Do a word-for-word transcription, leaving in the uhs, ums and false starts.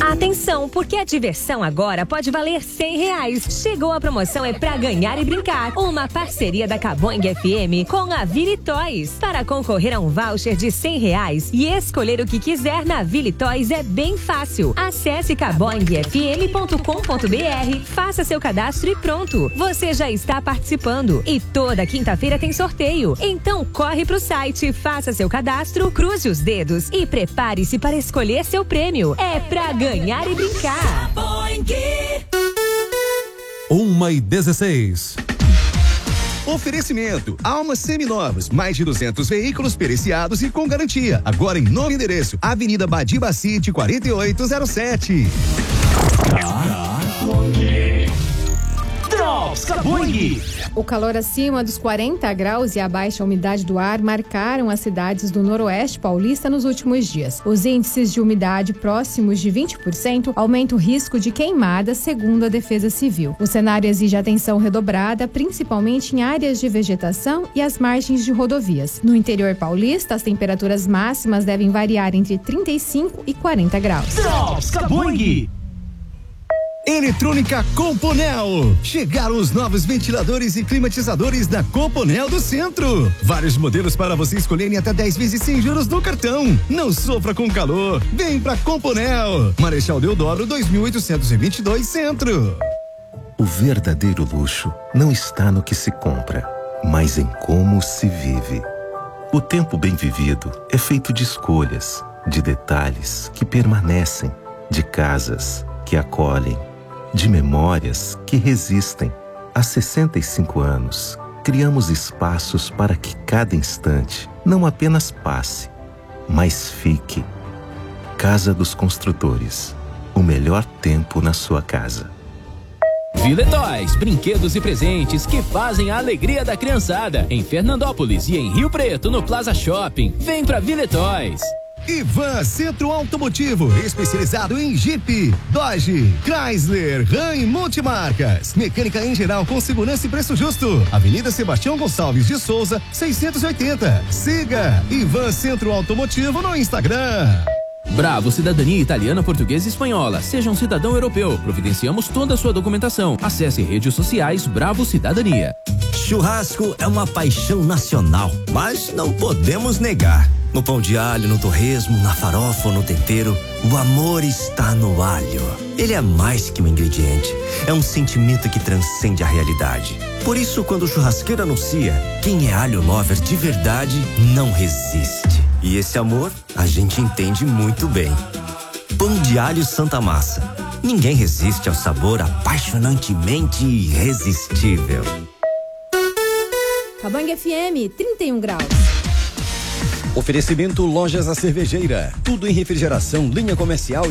Atenção, porque a diversão agora pode valer cem reais. Chegou a promoção É Pra Ganhar e Brincar. Uma parceria da Caboing F M com a Vili Toys. Para concorrer a um voucher de cem reais e escolher o que quiser na Vili Toys é bem fácil. Acesse caboing f m ponto com ponto b r, faça seu cadastro e pronto. Você já está participando. E toda quinta-feira tem sorteio. Então corre pro site, faça seu cadastro, cruze os dedos e prepare-se para escolher seu prêmio. É pra ganhar e brincar. Uma e dezesseis. Oferecimento: Almas Seminovos, mais de duzentos veículos periciados e com garantia. Agora em novo endereço, Avenida Badiba City, quarenta e oito zero sete. Drops Caboing. O calor acima dos quarenta graus e a baixa umidade do ar marcaram as cidades do Noroeste Paulista nos últimos dias. Os índices de umidade próximos de vinte por cento aumentam o risco de queimadas, segundo a Defesa Civil. O cenário exige atenção redobrada, principalmente em áreas de vegetação e as margens de rodovias. No interior paulista, as temperaturas máximas devem variar entre trinta e cinco e quarenta graus. Drops Caboing. Eletrônica Componel. Chegaram os novos ventiladores e climatizadores da Componel do Centro. Vários modelos para você escolher em até dez vezes sem juros no cartão. Não sofra com calor. Vem pra Componel. Marechal Deodoro dois mil oitocentos e vinte e dois Centro. O verdadeiro luxo não está no que se compra, mas em como se vive. O tempo bem vivido é feito de escolhas, de detalhes que permanecem, de casas que acolhem, de memórias que resistem. Há sessenta e cinco anos, criamos espaços para que cada instante não apenas passe, mas fique. Casa dos Construtores. O melhor tempo na sua casa. Vile Toys, brinquedos e presentes que fazem a alegria da criançada. Em Fernandópolis e em Rio Preto, no Plaza Shopping. Vem pra Vile Toys. Ivan Centro Automotivo, especializado em Jeep, Dodge, Chrysler, Ram e multimarcas. Mecânica em geral com segurança e preço justo. Avenida Sebastião Gonçalves de Souza, seiscentos e oitenta. Siga Ivan Centro Automotivo no Instagram. Bravo Cidadania Italiana, Portuguesa e Espanhola. Seja um cidadão europeu. Providenciamos toda a sua documentação. Acesse redes sociais Bravo Cidadania. Churrasco é uma paixão nacional, mas não podemos negar. No pão de alho, no torresmo, na farofa ou no tempero, o amor está no alho. Ele é mais que um ingrediente, é um sentimento que transcende a realidade. Por isso, quando o churrasqueiro anuncia, quem é alho lover de verdade não resiste. E esse amor, a gente entende muito bem. Pão de alho Santa Massa. Ninguém resiste ao sabor apaixonantemente irresistível. Caboing F M, trinta e um graus. Oferecimento Lojas A Cervejeira. Tudo em refrigeração, linha comercial